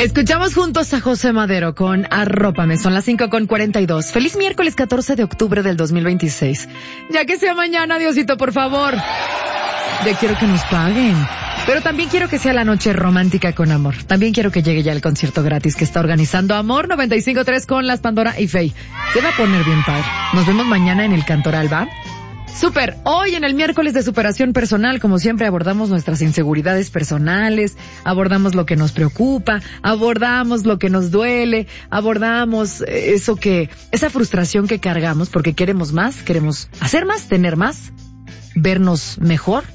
Escuchamos juntos a José Madero con Arrópame. Son las 5:42. Feliz miércoles 14 de octubre del 2026. Ya que sea mañana, Diosito, por favor. Ya quiero que nos paguen. Pero también quiero que sea la noche romántica con amor. También quiero que llegue ya el concierto gratis que está organizando Amor 95.3 con las Pandora y Faye. Se va a poner bien padre. Nos vemos mañana en el Cantoral, ¿va? Súper. Hoy en el miércoles de superación personal, como siempre, abordamos nuestras inseguridades personales, abordamos lo que nos preocupa, abordamos lo que nos duele, abordamos esa frustración que cargamos porque queremos más, queremos hacer más, tener más, vernos mejor.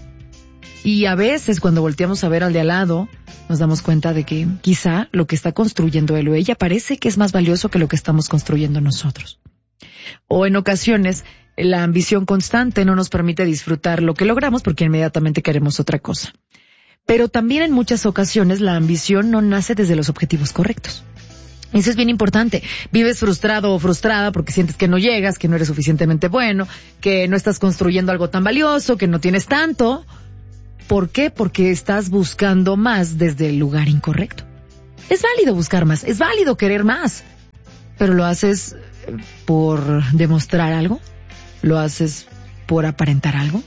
Y a veces cuando volteamos a ver al de al lado, nos damos cuenta de que quizá lo que está construyendo él o ella parece que es más valioso que lo que estamos construyendo nosotros. O en ocasiones, la ambición constante no nos permite disfrutar lo que logramos porque inmediatamente queremos otra cosa. Pero también en muchas ocasiones la ambición no nace desde los objetivos correctos. Eso es bien importante. Vives frustrado o frustrada porque sientes que no llegas, que no eres suficientemente bueno, que no estás construyendo algo tan valioso, que no tienes tanto. ¿Por qué? Porque estás buscando más desde el lugar incorrecto. Es válido buscar más, es válido querer más, pero ¿lo haces por demostrar algo? ¿Lo haces por aparentar algo?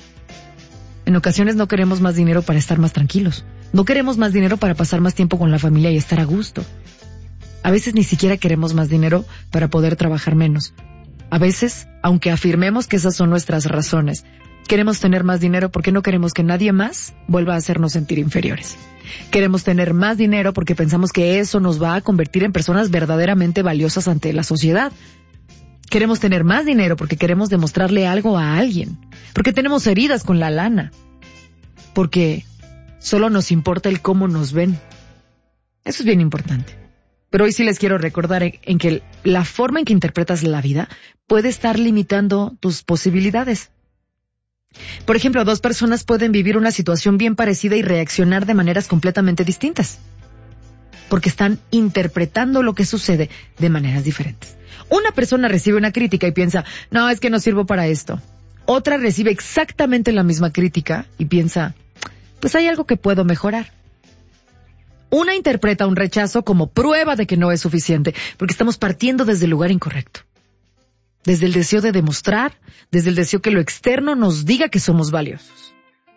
En ocasiones no queremos más dinero para estar más tranquilos. No queremos más dinero para pasar más tiempo con la familia y estar a gusto. A veces ni siquiera queremos más dinero para poder trabajar menos. A veces, aunque afirmemos que esas son nuestras razones, queremos tener más dinero porque no queremos que nadie más vuelva a hacernos sentir inferiores. Queremos tener más dinero porque pensamos que eso nos va a convertir en personas verdaderamente valiosas ante la sociedad. Queremos tener más dinero porque queremos demostrarle algo a alguien. Porque tenemos heridas con la lana. Porque solo nos importa el cómo nos ven. Eso es bien importante. Pero hoy sí les quiero recordar en que la forma en que interpretas la vida puede estar limitando tus posibilidades. Por ejemplo, dos personas pueden vivir una situación bien parecida y reaccionar de maneras completamente distintas, porque están interpretando lo que sucede de maneras diferentes. Una persona recibe una crítica y piensa, no, es que no sirvo para esto. Otra recibe exactamente la misma crítica y piensa, pues hay algo que puedo mejorar. Una interpreta un rechazo como prueba de que no es suficiente, porque estamos partiendo desde el lugar incorrecto. Desde el deseo de demostrar, desde el deseo que lo externo nos diga que somos valiosos.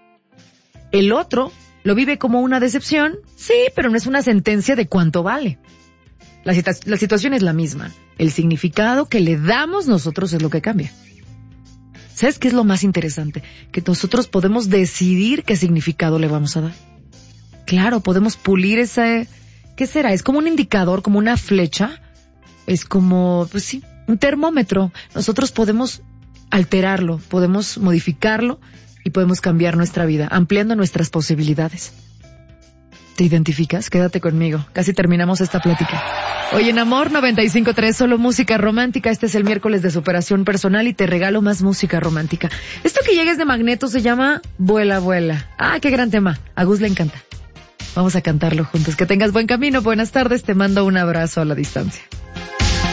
El otro lo vive como una decepción, sí, pero no es una sentencia de cuánto vale. La situación es la misma. El significado que le damos nosotros es lo que cambia. ¿Sabes qué es lo más interesante? Que nosotros podemos decidir qué significado le vamos a dar. Claro, podemos pulir ese... ¿Qué será? Es como un indicador, como una flecha. Es como, pues sí, un termómetro. Nosotros podemos alterarlo, podemos modificarlo y podemos cambiar nuestra vida, ampliando nuestras posibilidades. ¿Te identificas? Quédate conmigo. Casi terminamos esta plática. Hoy en Amor 95.3, solo música romántica. Este es el miércoles de superación personal y te regalo más música romántica. Esto que llegues de Magneto se llama Vuela, Vuela. Ah, qué gran tema. A Gus le encanta. Vamos a cantarlo juntos. Que tengas buen camino. Buenas tardes. Te mando un abrazo a la distancia.